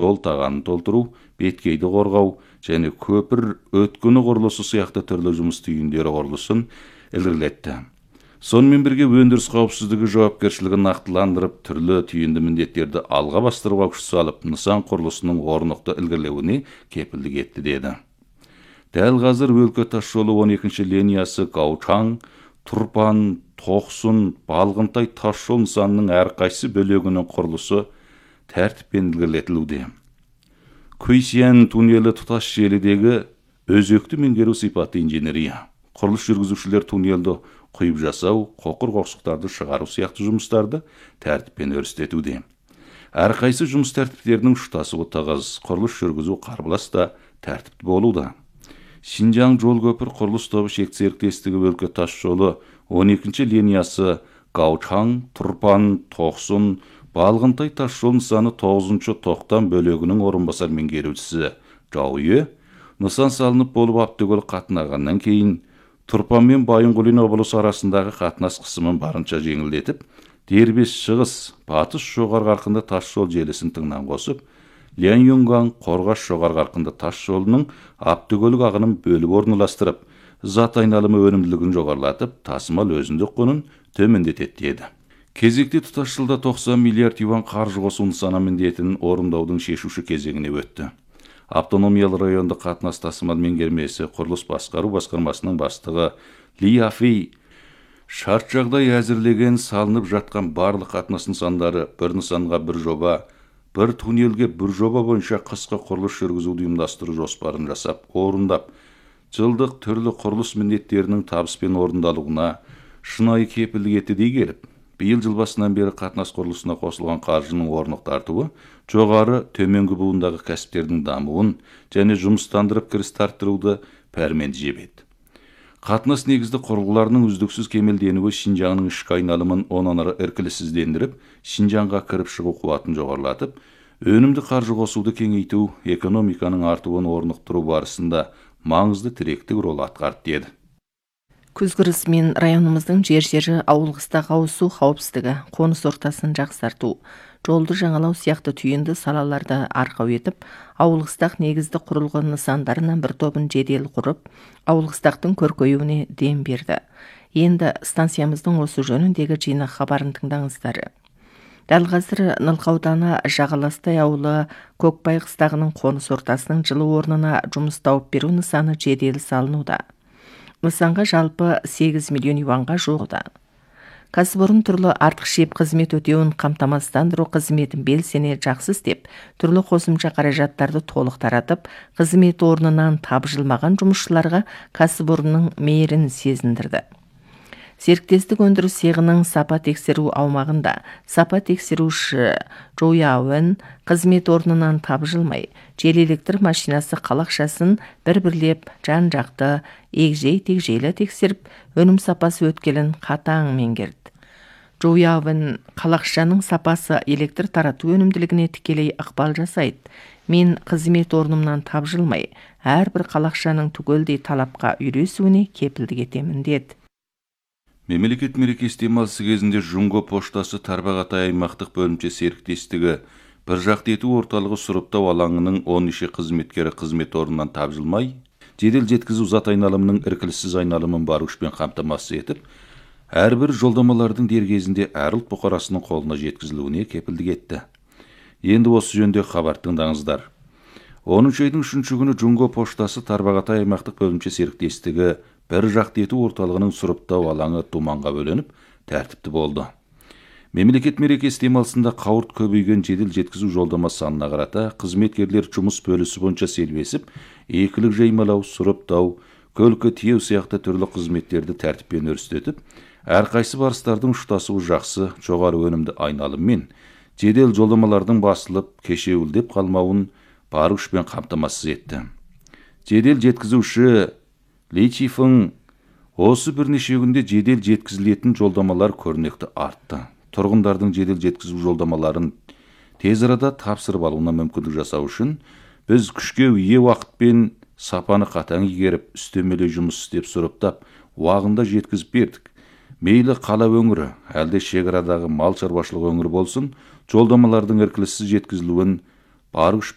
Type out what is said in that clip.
жол тағанын толтыру, беткейді қорғау және көпір өткіні құрылысы сияқты түрлі жұмыс түйіндері құрылысын ілгерілетті. Сонымен бірге өндіріс қауіпсіздігі жауапкершілігін нақтыландырып, түрлі түйінді міндеттерді алға бастыруға күш салып, нысан құрылысының орнықты ілгерілеуіне кепілдік етті деді. Дәл қазір өлкө тас жолы 12-ші линиясы Гаучан, Турпан, Тоқсын, Балғынтай тас жол нысанының әрқайсы бөлігінің құрылысы тәртіппен ілгерілетілуде. Куйсян туннелі тұтас желідегі өзекті меңгеру сипаты инженерия. Құрылыс жүргізушілер туннелді құйып жасау, қоқыр-қоқсықтарды шығару сияқты жұмыстарды тәртіппен өрістетуде. Әрқайсы жұмыс тәртіптерінің ұштасуы тығыз, құрылыс жүргізу қарбалас та тәртіпті болуда. Шинжаң жол көпір құрылыс тобы шекті серіктестігі өлкө тас жолы 12-ші линиясы Гаучан, Турпан, Тоқсын, Балғынтай тас жол нысаны 9-ші тоқтан бөлігінің орынбасар меңгерушісі Жауе, нысан салынып болып Аптөгөл қатынағаннан кейін Турпан мен Байынқұлин облысы арасындағы қатынас қысымын барынша жеңілдетіп, дербес шығыс, батыс жоғарғы қарқынды тас жол желісін тыңнан қосып, Ляньюнган Қорғас жоғарғы қарқынды тас жолының Аптөгөлік ағынын бөліп орналастырып, зат айналымы өнімділігін жоғарылатып, тасымал өзіндік құнын төмендетеді деді. Кезекте тұтас жылда 90 миллиард юан қаржы қосу нысана міндетін орындаудың шешуші кезеңіне өтті. Автономиялы районды қатынас тасымал меңгермесі құрылыс басқару басқармасының бастығы Ли Афей шарт жағдай әзірлеген салынып жатқан барлық қатынас нысандары бір нысанға бір жоба, бір туннелге бір жоба бойынша қысқы құрылыс жүргізуді ұйымдастыру жоспарын жасап, орындап, жылдық түрлі құрылыс міндеттерінің табыспен орындалуына шынайы кепілдік етті дей келіп, биыл жыл басынан бері қатынас құрылысына қосылған қаржының орнықты артуы, жоғары төменгі буындағы кәсіптердің дамуын және жұмыстандырып кіріс арттыруды пәрменді жебеді. Қатынас негізді құрылғыларының үздіксіз кемелденуі Шинжаңның ішкі айналымын онан ары іркіліссіздендіріп, Шинжаңға кіріп шығу қуатын жоғарылатып, өнімді қаржы қосуды кеңейту, экономиканың артуын орнықтыру барысында маңызды тіректік рол атқарды деді. Күзгірісімен районымыздың жер-жері ауылғыстағы ауызсу қауіпсіздігі, қоныс ортасын жақсарту, жолды жаңалау сияқты түйінді салаларды арқау етіп, ауылғыстақ негізді құрылған нысандарынан бір тобын жедел құрып, ауылғыстақтың көркеюіне дем берді. Енді станциямыздың осы жөніндегі жинақ хабарын тыңдаңыздар. Дәл қазір Нылқа ауданы Жағаластай ауылы Көкбай қыстағының қоныс ортасының жылы орнына жұмыс тауып беру нысаны жедел салынуда. Нысанға жалпы 8 миллион юанға жуығыда. Кәсіпорын түрлі артық шеп қызмет өтеуін қамтамасыздандыру қызметін белсене жақсы істеп, түрлі қосымша қаражаттарды толық таратып, қызмет орнынан тапжылмаған жұмысшыларға кәсіпорынның мейірін сезіндірді. Серіктестік өндіріс цехының сапа тексеру аумағында сапа тексеруші Жояуэн қызмет орнынан тапжылмай, жел электр машинасы қалақшасын бір-бірлеп жан-жақты егжей-тегжейлі тексеріп, өнім сапасы өткелін қатаң меңгерді. Жояуэн қалақшаның сапасы электр тарату өнімділігіне тікелей ықпал жасайды. Мен қызмет орнымнан тапжылмай, әрбір қалақшаның түгелдей талапқа үйресуіне кепілдік етемін деді. Мемлекет мерекесі демалысы кезінде Жунго поштасы Тарбағатай аймақтық бөлімше серіктестігі бір жақты ету орталығы сұрыптау алаңының 13 қызметкері қызмет орнынан тапжылмай, жедел жеткізу зат айналымының іркіліссіз айналымын бар күшпен қамтамасыз етіп, әрбір жолдамалардың дер кезінде әр ұлт бұқарасының қолына жеткізілуіне кепілдік етті. Енді осы жөнде хабар тыңдаңыздар. 10 айдың 3 күні Жунго поштасы Тарбағатай аймақтық бөлімше серіктестігі бір жақты ету орталығының сұрыптау алаңы думанға бөленіп, тәртіпті болды. Мемлекет мерекесі демалысында қауырт көбейген жедел жеткізу жолдама санына қарата, қызметкерлер жұмыс бөлісі бойынша селбесіп, екілік жаймалау, сұрыптау, көлкі тиеу сияқты түрлі қызметтерді тәртіппен өрістетіп, әрқайсы барыстардың ұштасуы жақсы, жоғары өнімді айналыммен, жедел жолдамалардың басылып, кешеуілдеп қалмауын бар күшпен қамтамасыз етті. Жедел жеткізуші Ли Чифың осы бірнеше күнде жедел жеткізілетін жолдамалар көрнекті артты. Тұрғындардың жедел жеткізу жолдамаларын тез арада тапсырып алуына мүмкіндік жасау үшін біз күшке ие уақытпен сапаны қатаң игеріп, үстемелі жұмыс істеп сұрыптап, уағында жеткізіп бердік. Мейлі қала өңірі, әлде шекарадағы мал шаруашылығы өңірі болсын, жолдамалардың іркіліссіз жеткізілуін бар күш